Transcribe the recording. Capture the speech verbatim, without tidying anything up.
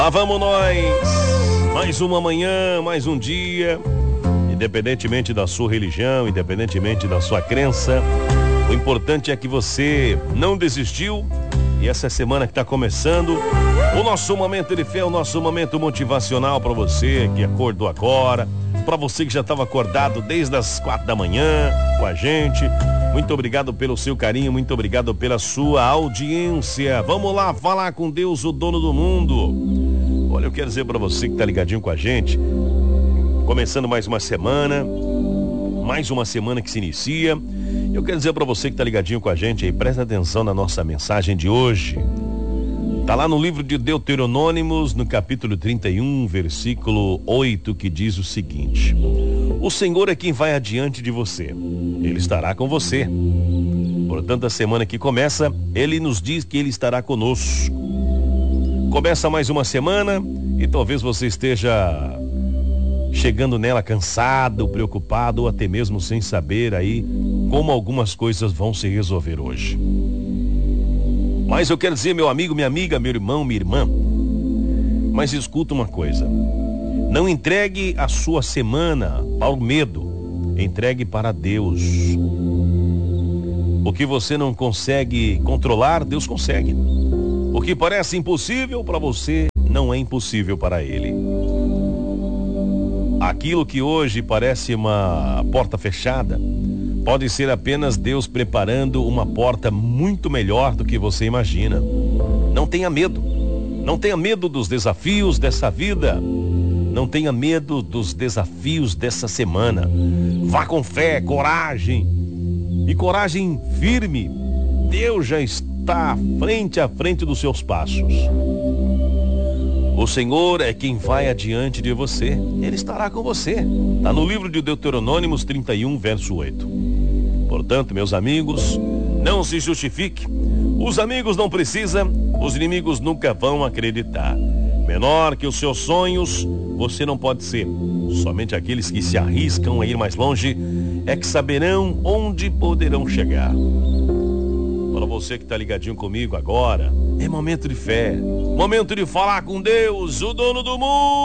Lá vamos nós, mais uma manhã, mais um dia, independentemente da sua religião, independentemente da sua crença, o importante é que você não desistiu e essa semana que está começando, o nosso momento de fé, o nosso momento motivacional para você que acordou agora, para você que já estava acordado desde as quatro da manhã com a gente, muito obrigado pelo seu carinho, muito obrigado pela sua audiência. Vamos lá falar com Deus, o dono do mundo. Olha, eu quero dizer para você que tá ligadinho com a gente, começando mais uma semana, mais uma semana que se inicia. Eu quero dizer para você que tá ligadinho com a gente aí, presta atenção na nossa mensagem de hoje. Tá lá no livro de Deuteronômicos, no capítulo trinta e um, versículo oito, que diz o seguinte: o Senhor é quem vai adiante de você, Ele estará com você. Portanto, a semana que começa, Ele nos diz que Ele estará conosco. Começa mais uma semana e talvez você esteja chegando nela cansado, preocupado ou até mesmo sem saber aí como algumas coisas vão se resolver hoje. Mas eu quero dizer, meu amigo, minha amiga, meu irmão, minha irmã, mas escuta uma coisa: não entregue a sua semana ao medo, entregue para Deus. O que você não consegue controlar, Deus consegue. O que parece impossível para você, não é impossível para Ele. Aquilo que hoje parece uma porta fechada, pode ser apenas Deus preparando uma porta muito melhor do que você imagina. Não tenha medo. Não tenha medo dos desafios dessa vida. Não tenha medo dos desafios dessa semana. Vá com fé, coragem. E coragem firme. Deus já está à frente, à frente dos seus passos. O Senhor é quem vai adiante de você. Ele estará com você. Está no livro de Deuteronômicos trinta e um, verso oito. Portanto, meus amigos, não se justifique. Os amigos não precisam, os inimigos nunca vão acreditar. Menor que os seus sonhos, você não pode ser. Somente aqueles que se arriscam a ir mais longe é que saberão onde poderão chegar. Para você que está ligadinho comigo agora, é momento de fé, momento de falar com Deus, o dono do mundo.